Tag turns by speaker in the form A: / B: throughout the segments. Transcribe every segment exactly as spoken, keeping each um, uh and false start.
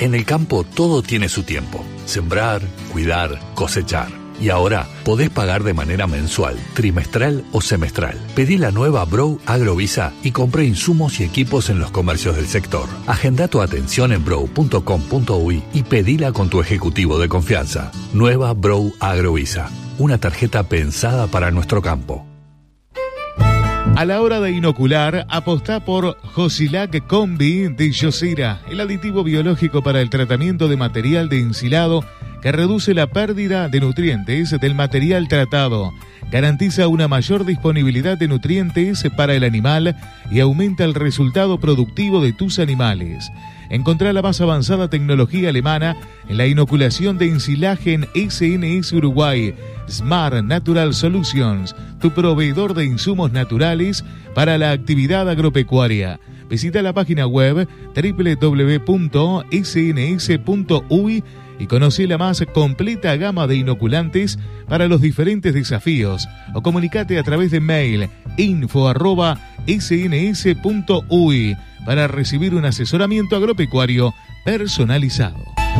A: En el campo todo tiene su tiempo. Sembrar, cuidar, cosechar. Y ahora podés pagar de manera mensual, trimestral o semestral. Pedí la nueva Brow Agrovisa y compré insumos y equipos en los comercios del sector. Agenda tu atención en brow punto com punto uy y pedila con tu ejecutivo de confianza. Nueva Brow Agrovisa, una tarjeta pensada para nuestro campo.
B: A la hora de inocular, apostá por Josilac Combi de Yosera, el aditivo biológico para el tratamiento de material de ensilado que reduce la pérdida de nutrientes del material tratado, garantiza una mayor disponibilidad de nutrientes para el animal y aumenta el resultado productivo de tus animales. Encontrá la más avanzada tecnología alemana en la inoculación de ensilaje en S N S Uruguay. Smart Natural Solutions, tu proveedor de insumos naturales para la actividad agropecuaria. Visita la página web doble u doble u doble u punto s n s punto u y y conoce la más completa gama de inoculantes para los diferentes desafíos o comunicate a través de mail info arroba s n s punto u y para recibir un asesoramiento agropecuario personalizado.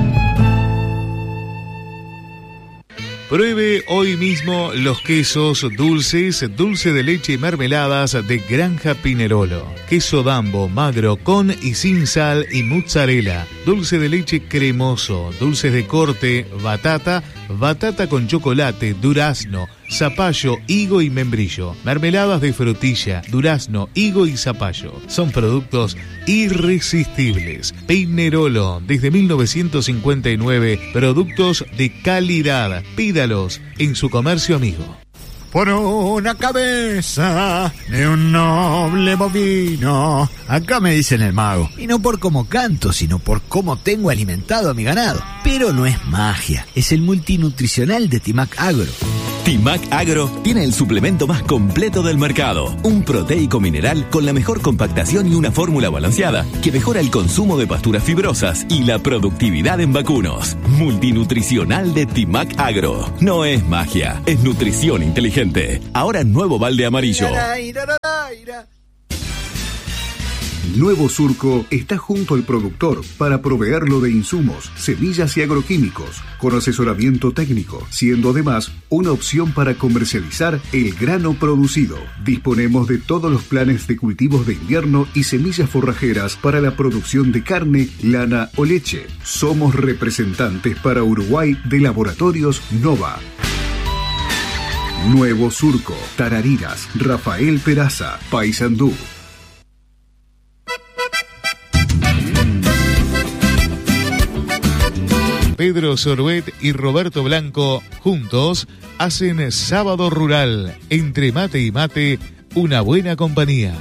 B: Pruebe hoy mismo los quesos dulces, dulce de leche y mermeladas de Granja Pinerolo. Queso Dambo, magro, con y sin sal y mozzarella. Dulce de leche cremoso, dulces de corte, batata, batata con chocolate, durazno, zapallo, higo y membrillo. Mermeladas de frutilla, durazno, higo y zapallo. Son productos irresistibles. Pinerolo, desde mil novecientos cincuenta y nueve, productos de calidad. Pídalos en su comercio amigo.
C: Por una cabeza de un noble bovino. Acá me dicen el mago.
D: Y no por cómo canto, sino por cómo tengo alimentado a mi ganado. Pero no es magia, es el multinutricional de Timac Agro.
E: Timac Agro tiene el suplemento más completo del mercado. Un proteico mineral con la mejor compactación y una fórmula balanceada que mejora el consumo de pasturas fibrosas y la productividad en vacunos. Multinutricional de Timac Agro. No es magia, es nutrición inteligente. Ahora nuevo balde amarillo.
F: Nuevo Surco está junto al productor para proveerlo de insumos, semillas y agroquímicos, con asesoramiento técnico, siendo además una opción para comercializar el grano producido. Disponemos de todos los planes de cultivos de invierno y semillas forrajeras para la producción de carne, lana o leche. Somos representantes para Uruguay de Laboratorios Nova. Nuevo Surco, Tarariras, Rafael Peraza, Paysandú.
B: Pedro Soruet y Roberto Blanco, juntos, hacen Sábado Rural. Entre mate y mate, una buena compañía.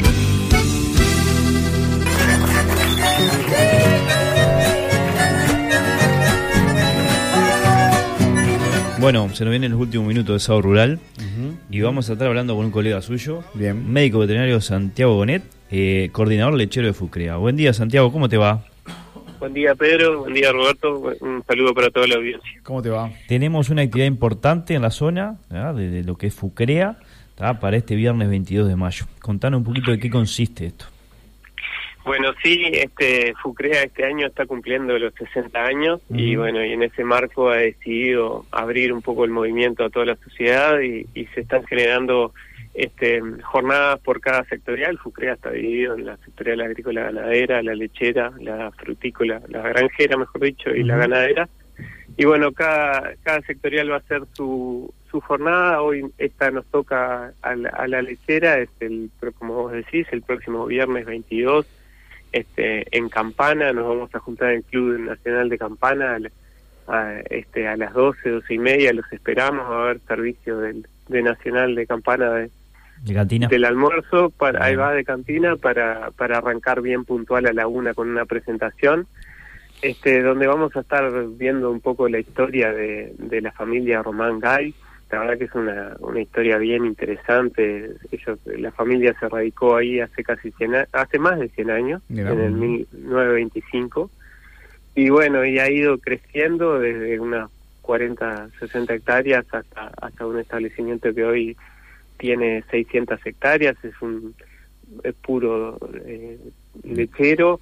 G: Bueno, se nos vienen los últimos minutos de Sábado Rural, uh-huh. y vamos a estar hablando con un colega suyo,
C: bien,
G: médico veterinario Santiago Bonet, eh, coordinador lechero de FUCREA. Buen día, Santiago, ¿cómo te va?
H: Buen día, Pedro. Buen día, Roberto. Un saludo para toda la audiencia.
C: ¿Cómo te va?
G: Tenemos una actividad importante en la zona, de, de lo que es FUCREA, ¿verdad? Para este viernes veintidós de mayo. Contanos un poquito de qué consiste esto.
H: Bueno, sí, este FUCREA este año está cumpliendo los sesenta años, uh-huh. y bueno, y en ese marco ha decidido abrir un poco el movimiento a toda la sociedad y, y se están generando este jornadas por cada sectorial. FUCREA está dividido en la sectorial agrícola ganadera, la lechera, la frutícola, la granjera, mejor dicho, y uh-huh. la ganadera. Y bueno, cada cada sectorial va a hacer su su jornada. Hoy esta nos toca a la, a la lechera, es el, como vos decís, el próximo viernes veintidós, este en Campana. Nos vamos a juntar en el Club Nacional de Campana a, a, este, a las doce, doce y media. Los esperamos. Va a haber servicio del de Nacional de Campana de
G: ¿De cantina?
H: Del almuerzo, para, ahí va de cantina, para para arrancar bien puntual a la una con una presentación, este donde vamos a estar viendo un poco la historia de, de la familia Román Gay. La verdad que es una, una historia bien interesante. Ellos, la familia se radicó ahí hace casi cien, hace más de cien años, Mira, en el mil novecientos veinticinco, y bueno, y ha ido creciendo desde unas cuarenta, sesenta hectáreas hasta, hasta un establecimiento que hoy tiene seiscientas hectáreas, es un es puro eh, lechero,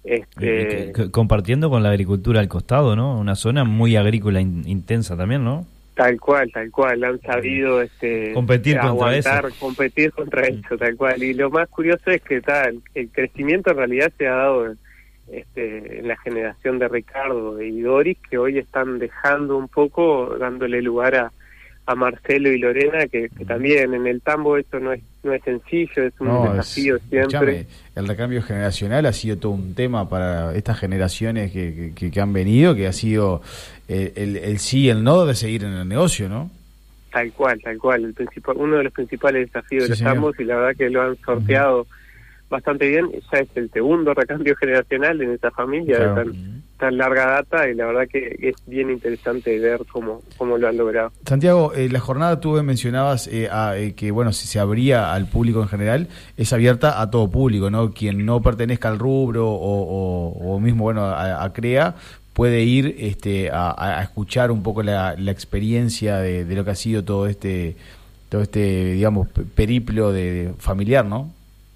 H: Este,
G: eh, c- compartiendo con la agricultura al costado, ¿no? Una zona muy agrícola in- intensa también, ¿no?
H: Tal cual, tal cual, han sabido este,
G: competir contra
H: aguantar,
G: eso.
H: competir contra eso, tal cual. Y lo más curioso es que tal, el crecimiento en realidad se ha dado este, en la generación de Ricardo y Doris, que hoy están dejando un poco, dándole lugar a, a Marcelo y Lorena, que, que también en el tambo eso no es no es sencillo, es un
I: No,
H: desafío
I: es-
H: siempre.
I: escuchame, el recambio generacional ha sido todo un tema para estas generaciones que, que, que han venido, que ha sido el, el, el sí y el no de seguir en el negocio, ¿no?
H: Tal cual, tal cual. El principal, uno de los principales desafíos
I: Sí,
H: de los
I: señor.
H: tambos, y la verdad que lo han sorteado uh-huh. bastante bien. Ya es el segundo recambio generacional en esa familia
I: Claro.
H: de tan, tan larga data, y la verdad que es bien interesante ver cómo, cómo lo han logrado.
I: Santiago, eh, la jornada tú mencionabas eh, a, eh, que bueno, si se abría al público en general, es abierta a todo público, ¿no? Quien no pertenezca al rubro o, o, o mismo bueno a, a CREA puede ir este, a, a escuchar un poco la, la experiencia de, de lo que ha sido todo este, todo este digamos periplo de, de familiar, ¿no?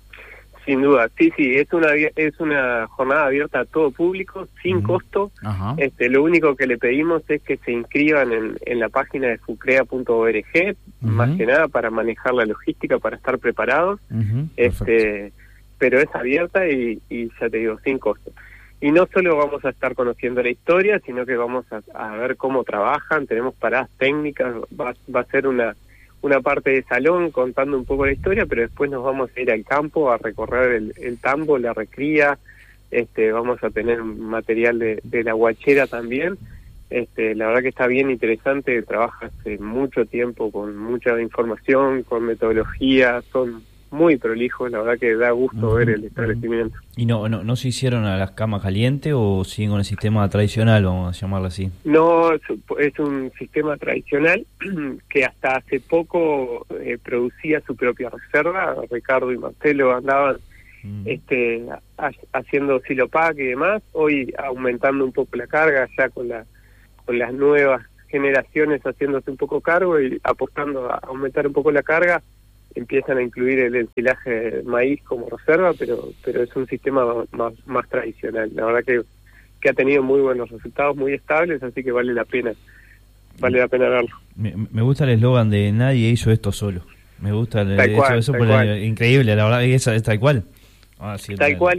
H: Sin duda, sí, sí, es una es una jornada abierta a todo público, sin uh-huh. costo.
I: Ajá.
H: Este, lo único que le pedimos es que se inscriban en, en la página de fucrea punto org, uh-huh. más que nada para manejar la logística, para estar preparados.
I: Uh-huh.
H: Este, pero es abierta y, y ya te digo, sin costo. Y no solo vamos a estar conociendo la historia, sino que vamos a, a ver cómo trabajan, tenemos paradas técnicas, va, va a ser una una parte de salón contando un poco la historia, pero después nos vamos a ir al campo a recorrer el, el tambo, la recría, este, vamos a tener material de, de la guachera también. Este, la verdad que está bien interesante, trabaja hace mucho tiempo con mucha información, con metodología, son muy prolijos, la verdad que da gusto uh-huh. ver el establecimiento.
G: ¿Y no, no no se hicieron a las camas calientes o siguen con el sistema tradicional, vamos a llamarlo así?
H: No, es un sistema tradicional que hasta hace poco eh, producía su propia reserva. Ricardo y Marcelo andaban uh-huh. este, ha, haciendo silopac y demás, hoy aumentando un poco la carga ya con, la, con las nuevas generaciones haciéndose un poco cargo y apostando a aumentar un poco la carga. Empiezan a incluir el ensilaje de maíz como reserva, pero pero es un sistema más, más tradicional. La verdad que, que ha tenido muy buenos resultados, muy estables, así que vale la pena, vale la pena verlo.
G: Me, me gusta el eslogan de nadie hizo esto solo. Me gusta el,
H: tal
G: eso,
H: cual,
G: eso
H: tal
G: por
H: cual.
G: El, increíble, la verdad, es, es tal cual. Ah, sí,
H: tal
G: la,
H: cual.